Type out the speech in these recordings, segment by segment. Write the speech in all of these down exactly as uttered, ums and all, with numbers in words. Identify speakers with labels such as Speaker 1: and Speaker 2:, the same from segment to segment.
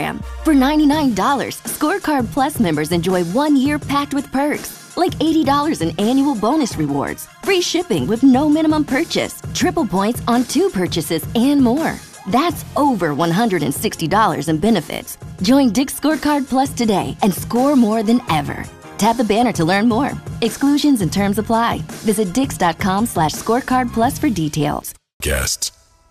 Speaker 1: program. For ninety-nine dollars, Scorecard Plus members enjoy one year packed with perks, like eighty dollars in annual bonus rewards, free shipping with no minimum purchase, triple points on two purchases, and more. That's over one hundred sixty dollars in benefits. Join Dick's Scorecard Plus today and score more than ever. Tap the banner to learn more. Exclusions and terms apply. Visit dix.com slash scorecard plus for details.
Speaker 2: Guests.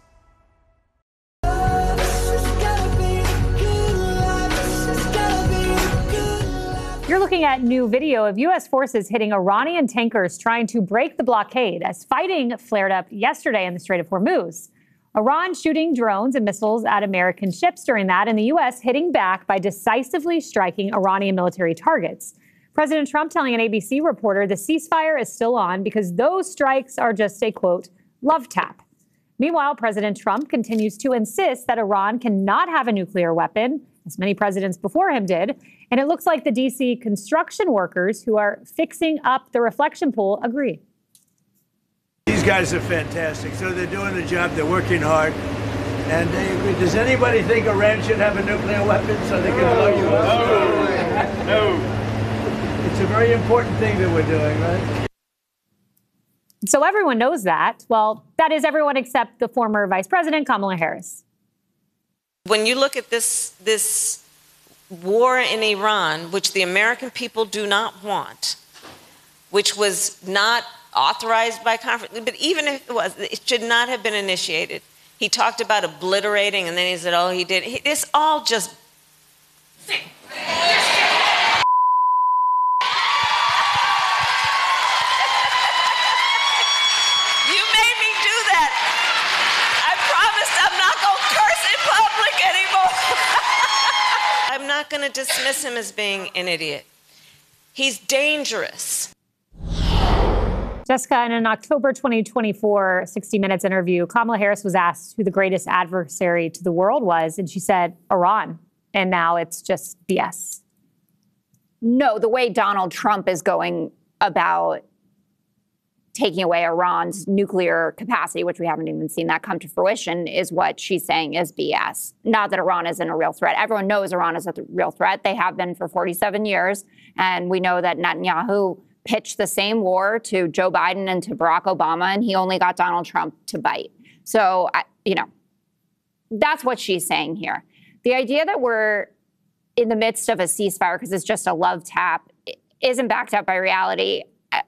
Speaker 3: You're looking at new video of U S forces hitting Iranian tankers trying to break the blockade as fighting flared up yesterday in the Strait of Hormuz. Iran shooting drones and missiles at American ships during that, and the U S hitting back by decisively striking Iranian military targets. President Trump telling an A B C reporter the ceasefire is still on because those strikes are just a, quote, love tap. Meanwhile, President Trump continues to insist that Iran cannot have a nuclear weapon, as many presidents before him did. And it looks like the D C construction workers who are fixing up the reflection pool agree.
Speaker 4: These guys are fantastic. So they're doing the job. They're working hard. And they agree. Does anybody think Iran should have a nuclear weapon so they can blow you up? No. No. It's a very important thing that we're doing, right?
Speaker 3: So everyone knows that. Well, that is everyone except the former Vice President, Kamala Harris.
Speaker 5: When you look at this, this war in Iran, which the American people do not want, which was not authorized by conference, but even if it was, it should not have been initiated. He talked about obliterating, and then he said, oh, he did. He, it's all just... I'm not going to dismiss him as being an idiot. He's dangerous.
Speaker 3: Jessica, in an October twenty twenty-four sixty minutes interview, Kamala Harris was asked who the greatest adversary to the world was, and she said Iran. And now it's just B S.
Speaker 6: No, the way Donald Trump is going about taking away Iran's nuclear capacity, which we haven't even seen that come to fruition, is what she's saying is B S. Not that Iran isn't a real threat. Everyone knows Iran is a th- real threat. They have been for forty-seven years. And we know that Netanyahu pitched the same war to Joe Biden and to Barack Obama, and he only got Donald Trump to bite. So, I, you know, that's what she's saying here. The idea that we're in the midst of a ceasefire because it's just a love tap isn't backed up by reality.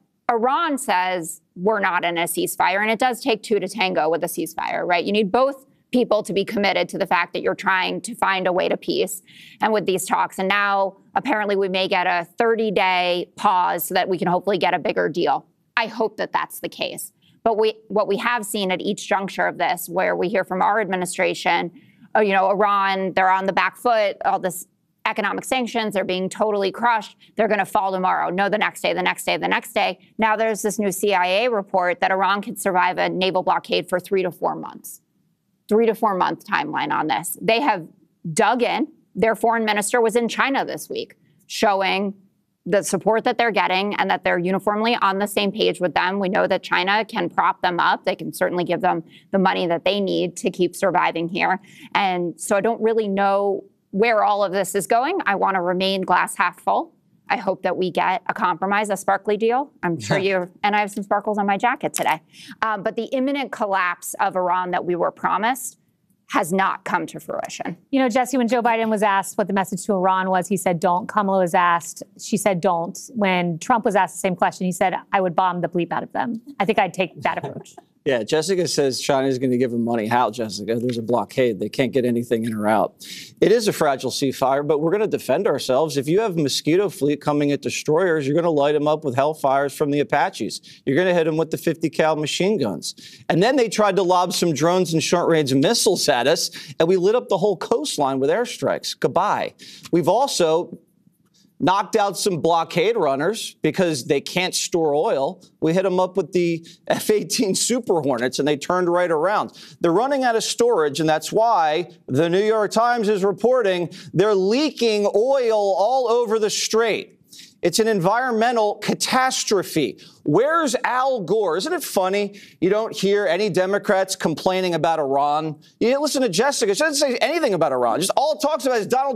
Speaker 6: Iran says we're not in a ceasefire, and it does take two to tango with a ceasefire, right? You need both people to be committed to the fact that you're trying to find a way to peace and with these talks. And now apparently we may get a thirty-day pause so that we can hopefully get a bigger deal. I hope that that's the case. But we, what we have seen at each juncture of this, where we hear from our administration, oh, you know, Iran, they're on the back foot, all this economic sanctions, they're being totally crushed. They're going to fall tomorrow. No, the next day, the next day, the next day. Now there's this new C I A report that Iran could survive a naval blockade for three to four months. Three to four month timeline on this. They have dug in. Their foreign minister was in China this week, showing the support that they're getting and that they're uniformly on the same page with them. We know that China can prop them up. They can certainly give them the money that they need to keep surviving here. And so I don't really know where all of this is going. I want to remain glass half full. I hope that we get a compromise, a sparkly deal. I'm sure you, and I have some sparkles on my jacket today. Um, but the imminent collapse of Iran that we were promised has not come to fruition.
Speaker 3: You know, Jesse, when Joe Biden was asked what the message to Iran was, he said, don't. Kamala was asked, she said, don't. When Trump was asked the same question, he said, I would bomb the bleep out of them. I think I'd take that approach.
Speaker 7: Yeah, Jessica says China's going to give them money. How, Jessica? There's a blockade. They can't get anything in or out. It is a fragile ceasefire, but we're going to defend ourselves. If you have a Mosquito fleet coming at destroyers, you're going to light them up with Hellfires from the Apaches. You're going to hit them with the fifty cal machine guns. And then they tried to lob some drones and short-range missiles at us, and we lit up the whole coastline with airstrikes. Goodbye. We've also knocked out some blockade runners because they can't store oil. We hit them up with the F eighteen Super Hornets, and they turned right around. They're running out of storage, and that's why the New York Times is reporting they're leaking oil all over the strait. It's an environmental catastrophe. Where's Al Gore? Isn't it funny? You don't hear any Democrats complaining about Iran. You listen to Jessica. She doesn't say anything about Iran. Just all it talks about is Donald